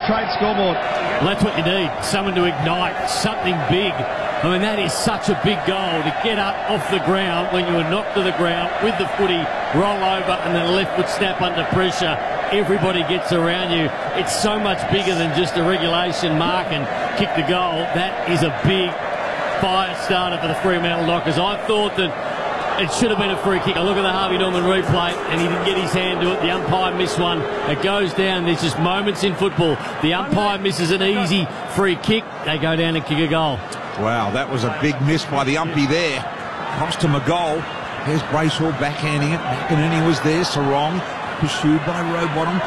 Trade scoreboard. Well, that's what you need, someone to ignite, something big. I mean, that is such a big goal to get up off the ground when you were knocked to the ground with the footy, roll over and then a left foot snap under pressure. Everybody gets around you. It's so much bigger than just a regulation mark and kick the goal. That is a big fire starter for the Fremantle Dockers. I thought that it should have been a free kick. I look at the Harvey Norman replay and he didn't get his hand to it. The umpire missed one. It goes down. There's just moments in football. The umpire misses an easy free kick. They go down and kick a goal. Wow, that was a big miss by the umpy there. Comes to McGoal. There's Brayshaw backhanding it. McInerney was there. Sarong pursued by Rowbottom.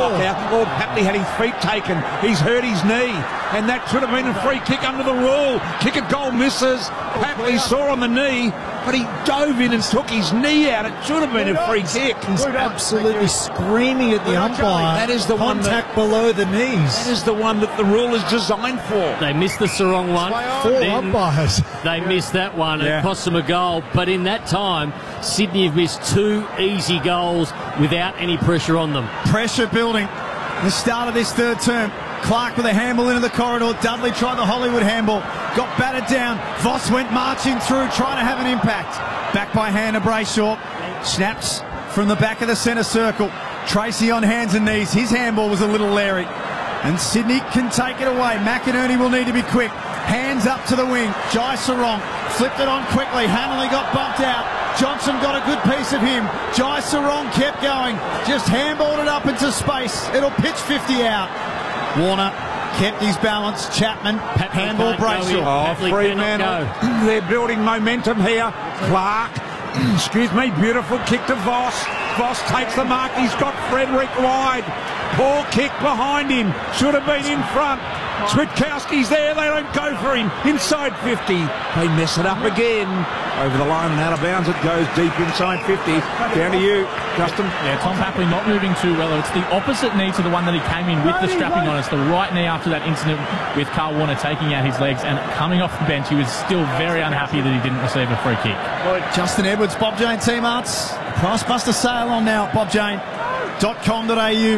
Oh, Papley had his feet taken. He's hurt his knee. And that should have been a free kick under the rule. Kick a goal misses. Papley saw on the knee, but he dove in and took his knee out. It should have been a free kick. He's absolutely screaming at the umpire. That is the contact below the knees. That is the one that the rule is designed for. They missed the Sarong one. Four umpires. They missed that one. It cost them a goal. But in that time, Sydney have missed 2 easy goals without any pressure on them. Pressure building. The start of this third term. Clark with a handball into the corridor. Dudley tried the Hollywood handball. Got battered down. Voss went marching through, trying to have an impact. Back by Hannah Brayshaw. Snaps from the back of the centre circle. Tracy on hands and knees. His handball was a little leery. And Sydney can take it away. McInerney will need to be quick. Hands up to the wing. Jai Sarong flipped it on quickly. Hanley got bumped out. Johnson got a good piece of him. Jai Sarong kept going. Just handballed it up into space. It'll pitch 50 out. Warner kept his balance. Chapman, handball Brayshaw. Oh, Fremantle. They're building momentum here. Clark, excuse me, beautiful kick to Voss. Voss takes the mark. He's got Frederick wide. Poor kick behind him. Should have been in front. Switkowski's there. They don't go for him. Inside 50. They mess it up again. Over the line and out of bounds it goes deep inside 50. Down to you, Justin. Yeah, Tom Papley not moving too well. It's the opposite knee to the one that he came in with the strapping on. It's the right knee after that incident with Carl Warner taking out his legs and coming off the bench. He was still very unhappy that he didn't receive a free kick. Justin Edwards, Bob Jane Team Arts. Price Buster sale on now at bobjane.com.au.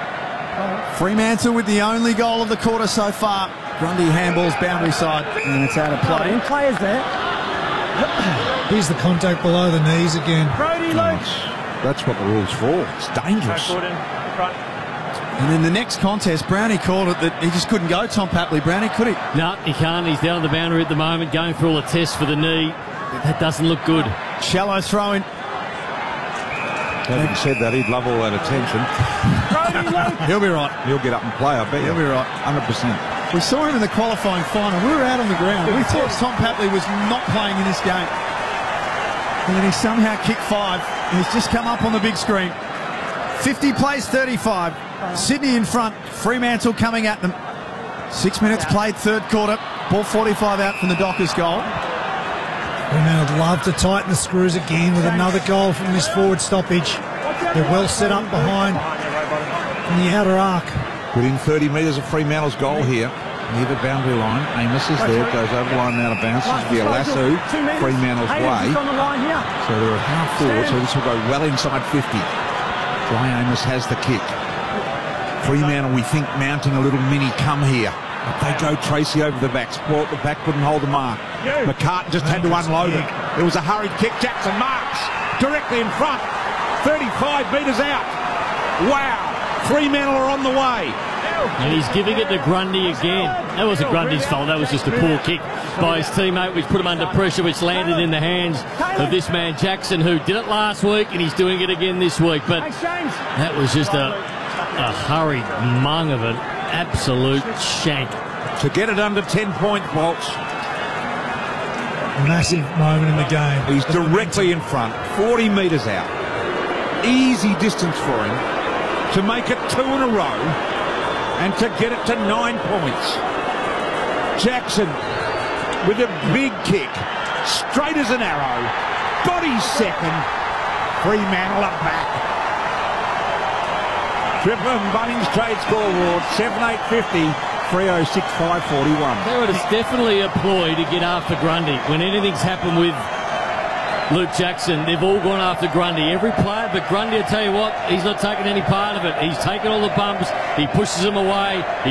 Fremantle with the only goal of the quarter so far. Grundy handballs boundary side and it's out of play. Players there. Here's the contact below the knees again. That's what the rule's for. It's dangerous. And in the next contest, Brownie called it that he just couldn't go, Tom Papley. Brownie, could he? No, he can't. He's down on the boundary at the moment, going through all the tests for the knee. That doesn't look good. Shallow throw in. Having said that, he'd love all that attention. He'll be right. He'll get up and play, I bet. He'll be right. 100%. We saw him in the qualifying final. We were out on the ground. We thought Tom Papley was not playing in this game. And then he somehow kicked 5. And he's just come up on the big screen. 50 plays 35. Sydney in front. Fremantle coming at them. 6 minutes played, third quarter. Ball 45 out from the Dockers goal. Fremantle love to tighten the screws again with another goal from this forward stoppage. They're well set up behind in the outer arc. Within 30 metres of Fremantle's goal here, near the boundary line. Amos is there, goes over the line and out of bounds. This will be a lasso Fremantle's way. So they're at half forward, so this will go well inside 50. Jai Amos has the kick. Fremantle, we think, mounting a little mini come here. But they go Tracy over the back. Sport the back couldn't hold the mark. McCartan just had to unload it. It was a hurried kick. Jackson marks directly in front. 35 metres out. Wow. Fremantle are on the way. And he's giving it to Grundy again. That wasn't Grundy's fault. That was just a poor kick by his teammate, which put him under pressure, which landed in the hands of this man Jackson, who did it last week, and he's doing it again this week. But that was just a hurried mung of an absolute shank. To get it under 10 points, Waltz. Massive moment in the game. He's directly in front, 40 metres out. Easy distance for him to make it 2 in a row and to get it to 9 points. Jackson with a big kick, straight as an arrow. Got his second. Fremantle up back. Triple and Bunnings trade scoreboard, 7-8-50, 306-541. It's definitely a ploy to get after Grundy. When anything's happened with Luke Jackson, they've all gone after Grundy. Every player, but Grundy, I tell you what, he's not taking any part of it. He's taking all the bumps. He pushes them away.